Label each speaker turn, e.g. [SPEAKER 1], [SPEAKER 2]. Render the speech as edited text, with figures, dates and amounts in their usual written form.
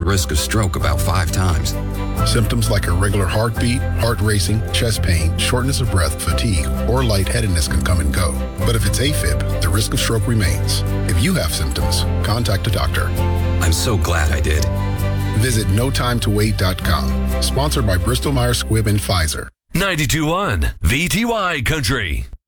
[SPEAKER 1] risk of stroke about 5 times.
[SPEAKER 2] Symptoms like irregular heartbeat, heart racing, chest pain, shortness of breath, fatigue, or lightheadedness can come and go. But if it's AFib, the risk of stroke remains. If you have symptoms, contact a doctor.
[SPEAKER 1] I'm so glad I did.
[SPEAKER 2] Visit notimetowait.com. Sponsored by Bristol Myers Squibb and Pfizer.
[SPEAKER 3] 92.1 VTY Country.